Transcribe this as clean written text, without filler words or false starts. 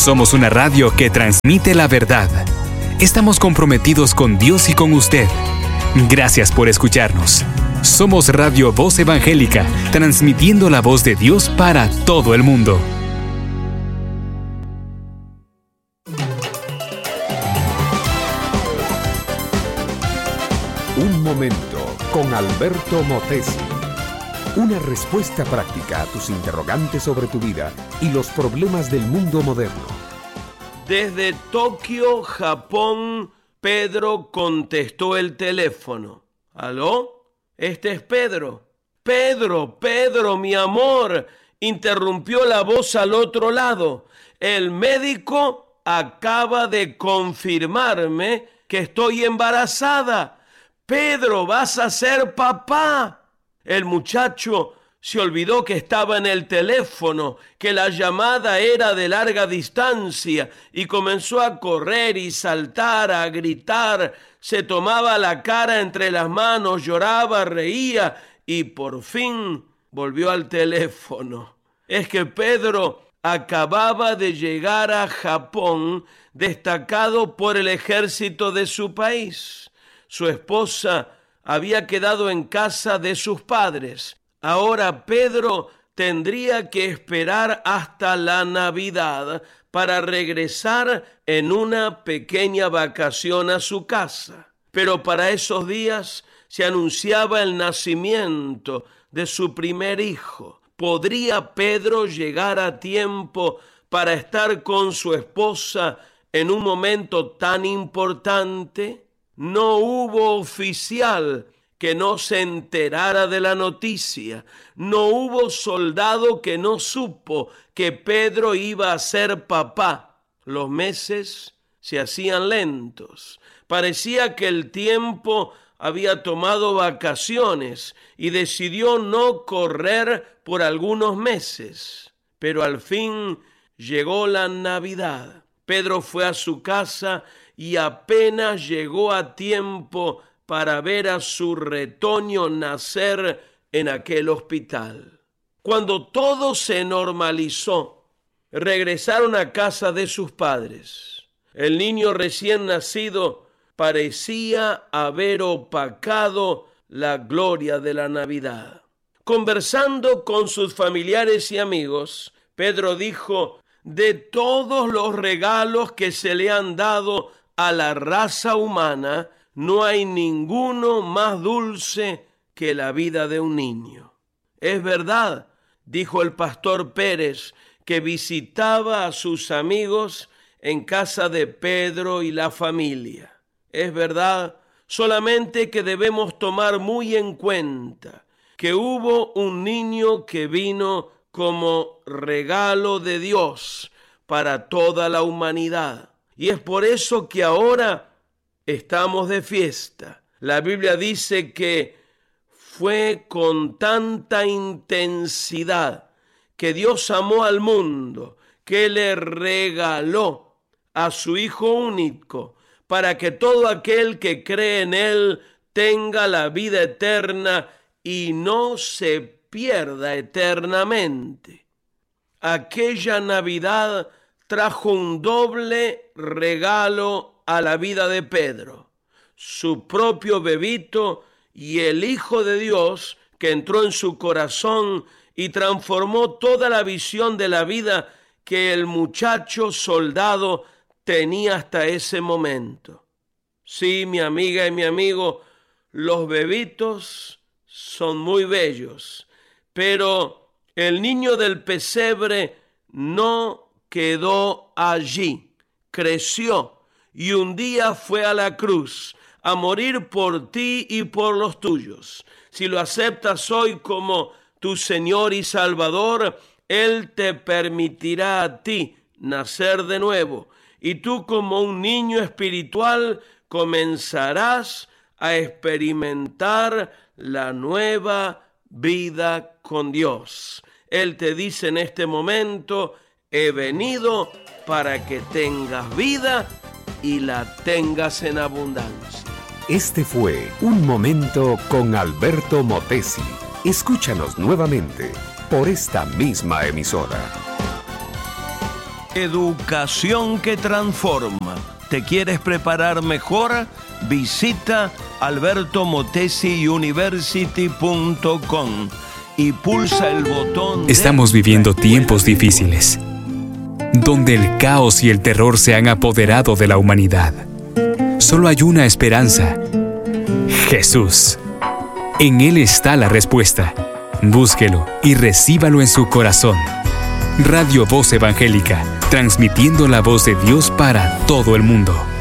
Somos una radio que transmite la verdad. Estamos comprometidos con Dios y con usted. Gracias por escucharnos. Somos Radio Voz Evangélica, transmitiendo la voz de Dios para todo el mundo. Un momento con Alberto Motesi. Una respuesta práctica a tus interrogantes sobre tu vida y los problemas del mundo moderno. Desde Tokio, Japón, Pedro contestó el teléfono. ¿Aló? Este es Pedro. Pedro, mi amor, interrumpió la voz al otro lado. El médico acaba de confirmarme que estoy embarazada. Pedro, vas a ser papá. El muchacho se olvidó que estaba en el teléfono, que la llamada era de larga distancia, y comenzó a correr y saltar, a gritar. Se tomaba la cara entre las manos, lloraba, reía y por fin volvió al teléfono. Es que Pedro acababa de llegar a Japón, destacado por el ejército de su país. Su esposa había quedado en casa de sus padres. Ahora Pedro tendría que esperar hasta la Navidad para regresar en una pequeña vacación a su casa. Pero para esos días se anunciaba el nacimiento de su primer hijo. ¿Podría Pedro llegar a tiempo para estar con su esposa en un momento tan importante? No hubo oficial que no se enterara de la noticia. No hubo soldado que no supo que Pedro iba a ser papá. Los meses se hacían lentos. Parecía que el tiempo había tomado vacaciones y decidió no correr por algunos meses. Pero al fin llegó la Navidad. Pedro fue a su casa y apenas llegó a tiempo para ver a su retoño nacer en aquel hospital. Cuando todo se normalizó, regresaron a casa de sus padres. El niño recién nacido parecía haber opacado la gloria de la Navidad. Conversando con sus familiares y amigos, Pedro dijo: de todos los regalos que se le han dado a la raza humana, no hay ninguno más dulce que la vida de un niño. Es verdad, dijo el pastor Pérez, que visitaba a sus amigos en casa de Pedro y la familia. Es verdad, solamente que debemos tomar muy en cuenta que hubo un niño que vino como regalo de Dios para toda la humanidad. Y es por eso que ahora estamos de fiesta. La Biblia dice que fue con tanta intensidad que Dios amó al mundo, que le regaló a su Hijo único, para que todo aquel que cree en Él tenga la vida eterna y no se pierda eternamente. Aquella Navidad trajo un doble regalo a la vida de Pedro: su propio bebito y el Hijo de Dios que entró en su corazón y transformó toda la visión de la vida que el muchacho soldado tenía hasta ese momento. Sí, mi amiga y mi amigo, los bebitos son muy bellos, pero el niño del pesebre no quedó allí, creció y un día fue a la cruz a morir por ti y por los tuyos. Si lo aceptas hoy como tu Señor y Salvador, Él te permitirá a ti nacer de nuevo, y tú como un niño espiritual comenzarás a experimentar la nueva vida con Dios. Él te dice en este momento: he venido para que tengas vida y la tengas en abundancia. Este fue Un Momento con Alberto Motesi. Escúchanos nuevamente por esta misma emisora. Educación que transforma. ¿Te quieres preparar mejor? Visita albertomotesiuniversity.com y pulsa el botón. Estamos viviendo tiempos difíciles, donde el caos y el terror se han apoderado de la humanidad. Solo hay una esperanza: Jesús. En Él está la respuesta. Búsquelo y recíbalo en su corazón. Radio Voz Evangélica, transmitiendo la voz de Dios para todo el mundo.